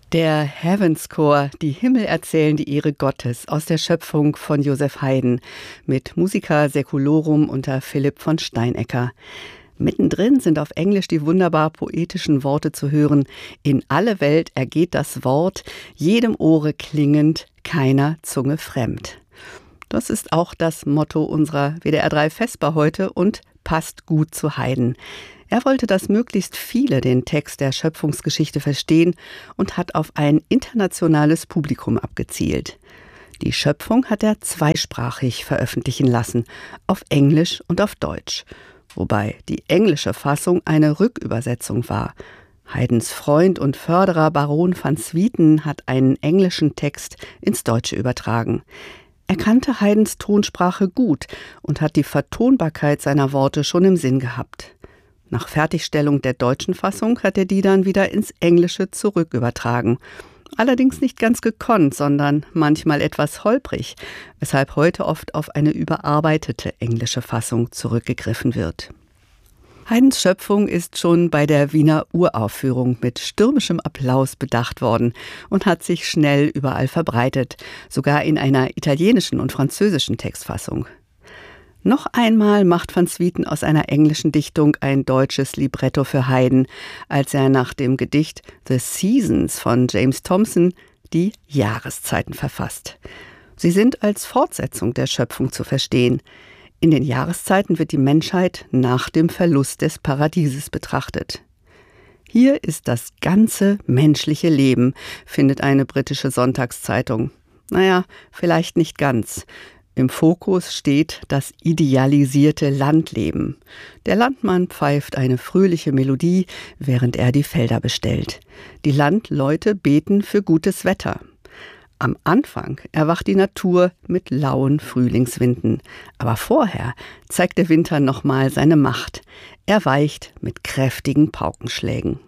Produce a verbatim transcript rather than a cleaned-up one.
Der Heavens Chor, die Himmel erzählen die Ehre Gottes aus der Schöpfung von Joseph Haydn mit Musica Saeculorum unter Philipp von Steinecker. Mittendrin sind auf Englisch die wunderbar poetischen Worte zu hören: In alle Welt ergeht das Wort, jedem Ohre klingend, keiner Zunge fremd. Das ist auch das Motto unserer W D R drei Vesper heute und passt gut zu Haydn. Er wollte, dass möglichst viele den Text der Schöpfungsgeschichte verstehen und hat auf ein internationales Publikum abgezielt. Die Schöpfung hat er zweisprachig veröffentlichen lassen, auf Englisch und auf Deutsch, wobei die englische Fassung eine Rückübersetzung war. Haydns Freund und Förderer Baron van Swieten hat einen englischen Text ins Deutsche übertragen. Er kannte Haydns Tonsprache gut und hat die Vertonbarkeit seiner Worte schon im Sinn gehabt. Nach Fertigstellung der deutschen Fassung hat er die dann wieder ins Englische zurückübertragen. Allerdings nicht ganz gekonnt, sondern manchmal etwas holprig, weshalb heute oft auf eine überarbeitete englische Fassung zurückgegriffen wird. Haydns Schöpfung ist schon bei der Wiener Uraufführung mit stürmischem Applaus bedacht worden und hat sich schnell überall verbreitet, sogar in einer italienischen und französischen Textfassung. Noch einmal macht van Swieten aus einer englischen Dichtung ein deutsches Libretto für Haydn, als er nach dem Gedicht The Seasons von James Thomson die Jahreszeiten verfasst. Sie sind als Fortsetzung der Schöpfung zu verstehen. In den Jahreszeiten wird die Menschheit nach dem Verlust des Paradieses betrachtet. Hier ist das ganze menschliche Leben, findet eine britische Sonntagszeitung. Naja, vielleicht nicht ganz. Im Fokus steht das idealisierte Landleben. Der Landmann pfeift eine fröhliche Melodie, während er die Felder bestellt. Die Landleute beten für gutes Wetter. Am Anfang erwacht die Natur mit lauen Frühlingswinden. Aber vorher zeigt der Winter nochmal seine Macht. Er weicht mit kräftigen Paukenschlägen.